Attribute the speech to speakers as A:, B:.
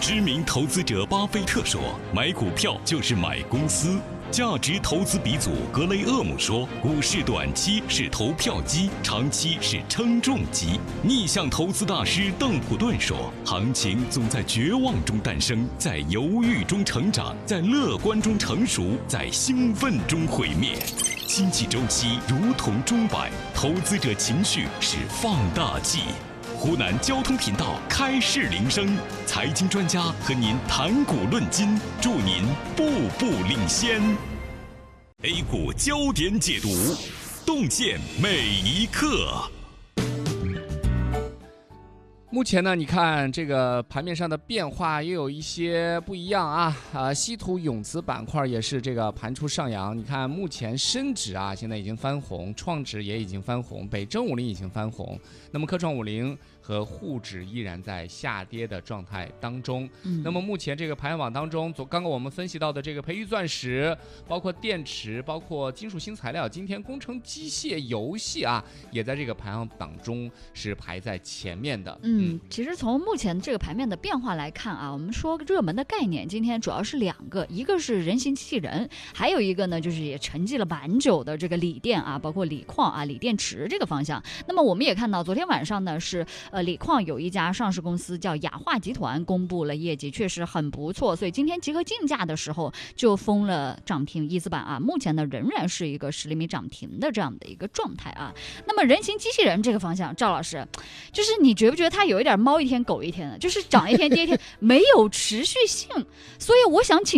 A: 知名投资者巴菲特说，买股票就是买公司。价值投资鼻祖格雷厄姆说，股市短期是投票机，长期是称重机。逆向投资大师邓普顿说，行情总在绝望中诞生，在犹豫中成长，在乐观中成熟，在兴奋中毁灭。经济周期如同钟摆，投资者情绪是放大器。湖南交通频道开市铃声，财经专家和您谈股论金，祝您步步领先。A 股焦点解读，洞见每一刻。
B: 目前呢，你看这个盘面上的变化也有一些不一样啊。稀土永磁板块也是这个盘出上扬。你看目前深指啊现在已经翻红，创指也已经翻红，北证50已经翻红。那么科创50和沪指依然在下跌的状态当中。那么目前这个排行榜当中，刚刚我们分析到的这个培育钻石，包括电池，包括金属新材料，今天工程机械、游戏啊，也在这个排行榜中是排在前面的。
C: 其实从目前这个盘面的变化来看啊，我们说热门的概念今天主要是两个，一个是人形机器人，还有一个呢就是也沉寂了蛮久的这个锂电啊，包括锂矿啊、锂电池这个方向。那么我们也看到昨天晚上呢是锂矿有一家上市公司叫雅化集团公布了业绩，确实很不错，所以今天集合竞价的时候就封了涨停一字板啊，目前呢仍然是一个实力没涨停的这样的一个状态啊。那么人形机器人这个方向，赵老师，就是你觉不觉得它有一点猫一天狗一天的，就是涨一天跌一天，没有持续性，所以我想请